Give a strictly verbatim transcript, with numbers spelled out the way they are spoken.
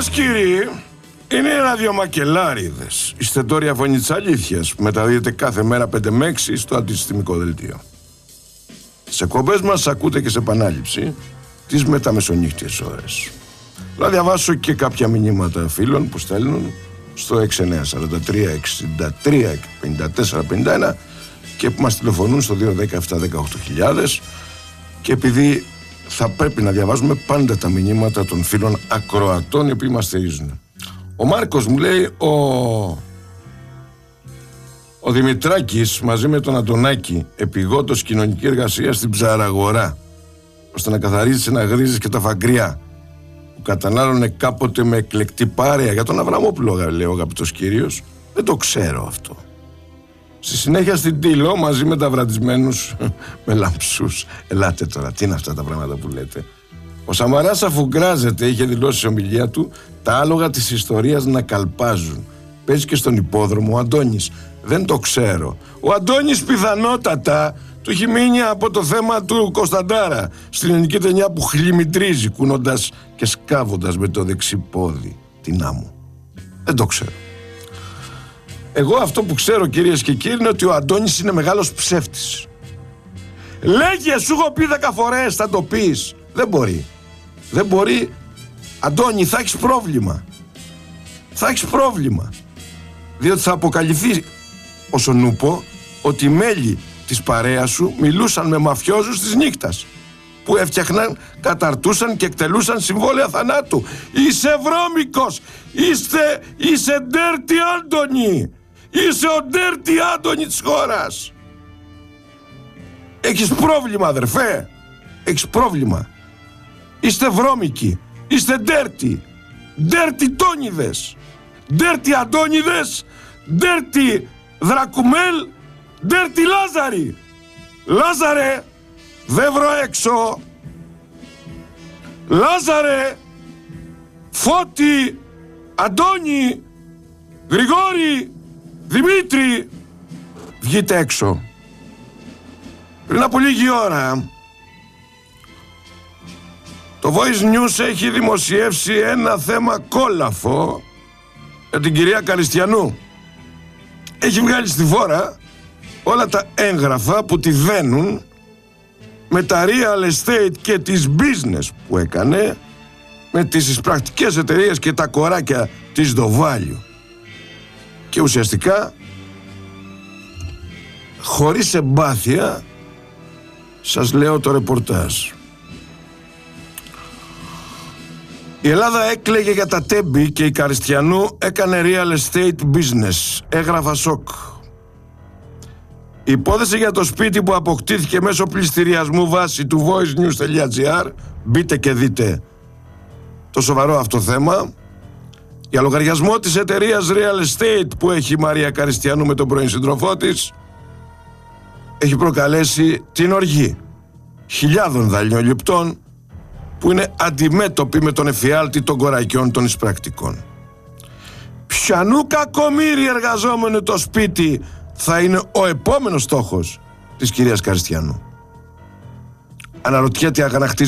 Κυρίες κύριοι, είναι οι ραδιομακελάριδες, η στεντόρια φωνή της αλήθειας που μεταδίδεται κάθε μέρα πέντε με έξι στο αντισυστημικό δελτίο. Σε κομπές μας ακούτε και σε επανάληψη τις μεταμεσονύχτιες ώρες. Θα διαβάσω και κάποια μηνύματα φίλων που στέλνουν στο έξι εννιά τέσσερα τρία εξήντα τρία πενήντα τέσσερα πενήντα ένα και που μας τηλεφωνούν στο δύο ένα μηδέν επτά ένα οκτώ χιλιάδες, και επειδή θα πρέπει να διαβάζουμε πάντα τα μηνύματα των φίλων ακροατών οι οποίοι μας στηρίζουν. Ο Μάρκος μου λέει, ο, ο Δημητράκης μαζί με τον Αντωνάκη επιγόντως κοινωνική εργασία στην Ψαραγορά, ώστε να καθαρίζει ένα γρίζες και τα φαγκριά που κατανάλωνε κάποτε με εκλεκτή πάρεα για τον Αβραμόπουλο, λέει ο αγαπητός κύριος. Δεν το ξέρω αυτό. Στη συνέχεια στην Τήλο μαζί με τα βραντισμένους με λαμψούς. Ελάτε τώρα, τι είναι αυτά τα πράγματα που λέτε. Ο Σαμαράς, αφού γκράζεται, είχε δηλώσει σε ομιλία του τα άλογα της ιστορίας να καλπάζουν. Παίζει και στον υπόδρομο ο Αντώνης. Δεν το ξέρω. Ο Αντώνης πιθανότατα του έχει μείνει από το θέμα του Κωνσταντάρα στην ελληνική ταινιά που χλιμητρίζει κουνώντας και σκάβοντας με το δεξί πόδι την άμμο. Δεν το ξέρω. Εγώ αυτό που ξέρω, κυρίες και κύριοι, είναι ότι ο Αντώνης είναι μεγάλος ψεύτης. Λέγε, σου έχω πει δέκα φορές, θα το πεις. Δεν μπορεί. Δεν μπορεί. Αντώνη, θα έχεις πρόβλημα. Θα έχεις πρόβλημα. Διότι θα αποκαλυφθεί, όσον νούπο, ότι οι μέλη της παρέας σου μιλούσαν με μαφιόζους της νύχτας, που έφτιαχναν, καταρτούσαν και εκτελούσαν συμβόλαια θανάτου. Είσαι βρώμικος. Είστε, είσαι ντέρτι Άντωνη. Είσαι ο ντέρτι Άντωνη της χώρας. Έχεις πρόβλημα, αδερφέ. Έχεις πρόβλημα. Είστε βρώμικοι. Είστε ντέρτι. Ντέρτι Τόνιδες. Ντέρτι Αντώνιδες. Ντέρτι Δρακουμέλ. Ντέρτι Λάζαρη. Λάζαρε, δεν βρω έξω. Λάζαρε, Φώτη, Αντώνη, Γρηγόρη, Δημήτρη, βγείτε έξω. Πριν από λίγη ώρα το Voice News έχει δημοσιεύσει ένα θέμα κόλαφο για την κυρία Καριστιανού. Έχει βγάλει στη φόρα όλα τα έγγραφα που τη δένουν με τα real estate και τις business που έκανε, με τις εισπρακτικές εταιρείες και τα κοράκια της Δοβάλιου. Και ουσιαστικά, χωρίς εμπάθεια, σας λέω το ρεπορτάζ. Η Ελλάδα έκλαιγε για τα τέμπη και η Καριστιανού έκανε real estate business. Έγραφα σοκ. Η υπόθεση για το σπίτι που αποκτήθηκε μέσω πληστηριασμού βάση του voicenews.gr, μπείτε και δείτε το σοβαρό αυτό θέμα. Για λογαριασμό της εταιρείας real estate που έχει η Μαρία Καριστιανού με τον πρώην σύντροφό της, έχει προκαλέσει την οργή χιλιάδων δανειοληπτών που είναι αντιμέτωποι με τον εφιάλτη των κορακιών των εισπρακτικών. Ποιανού κακομοίρη εργαζόμενο το σπίτι θα είναι ο επόμενος στόχος της κυρίας Καριστιανού? Αναρωτιέται αγανακτής